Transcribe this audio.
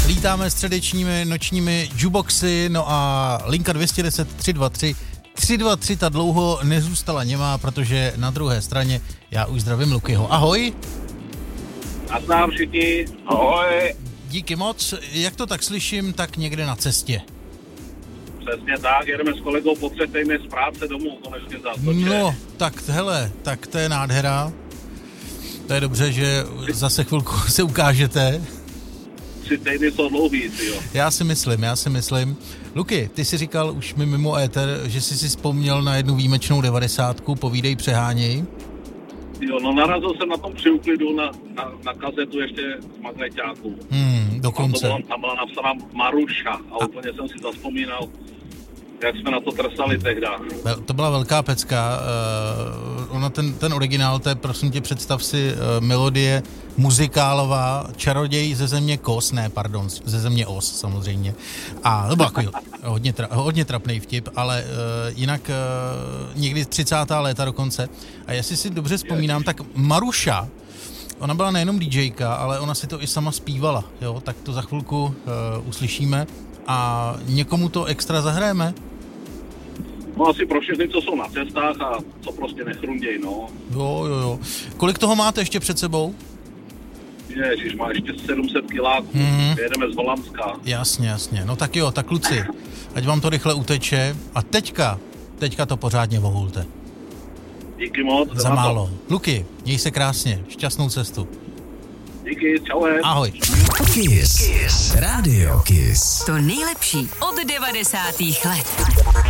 Lítáme středečními nočními jukeboxy, no a linka 210 323 323 ta dlouho nezůstala němá, protože na druhé straně já už zdravím Lukyho. Ahoj. Nazdar všichni. Ahoj. Díky moc. Jak to tak slyším, tak někde na cestě. Přesně tak, jedeme s kolegou po 3 týdnech z práce domů, konečně zase. No, tak hele, tak to je nádhera. To je dobře, že zase chvilku se ukážete. 3 týdny jsou dlouhý, jo. Já si myslím. Luky, ty jsi říkal už mi mimo éter, že jsi si vzpomněl na jednu výjimečnou 90, povídej, přeháněj. Jo, no narazil jsem na tom při úklidu na kazetu ještě z magneťáku. Dokonce. Tam byla napsaná Maruša a úplně jsem si zazpomínal, jak jsme na to trsali tehda. To byla velká pecka. Ona ten originál, to je, prosím tě, představ si, melodie muzikálová, čaroděj ze země Kos, ze země Os samozřejmě. A to byl takový hodně trapnej vtip, ale jinak někdy 30. léta dokonce. A jestli si dobře vzpomínám, tak Maruša, ona byla nejenom DJka, ale ona si to i sama zpívala, jo, tak to za chvilku uslyšíme a někomu to extra zahrajeme. No asi pro všechny, co jsou na cestách a co prostě nechrunděj, no. Jo. Kolik toho máte ještě před sebou? Ježiš, má ještě 700 kiláků. Jedeme z Holandska. Jasně. No tak jo, tak kluci, ať vám to rychle uteče a teďka to pořádně vohulte. Díky moc. Za málo. Luky, měj se krásně, šťastnou cestu. Díky, čau. Ahoj. Kiss. Radio Kiss. To nejlepší od 90. let.